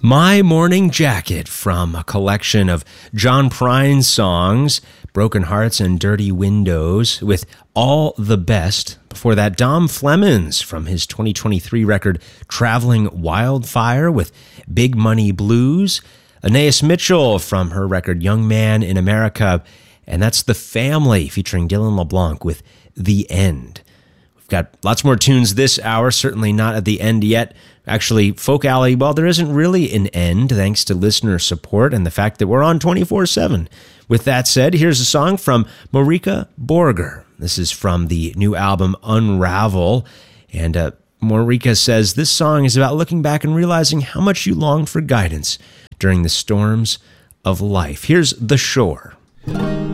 My Morning Jacket from a collection of John Prine songs, Broken Hearts and Dirty Windows, with All the Best. Before that, Dom Flemons from his 2023 record Traveling Wildfire with Big Money Blues. Anais Mitchell from her record Young Man in America, and that's The Family featuring Dylan LeBlanc with The End. We've got lots more tunes this hour, certainly not at the end yet. Actually, Folk Alley, well, there isn't really an end thanks to listener support and the fact that we're on 24/7. With that said, here's a song from Marika Borger. This is from the new album Unravel. And Marika says, this song is about looking back and realizing how much you longed for guidance during the storms of life. Here's The Shore.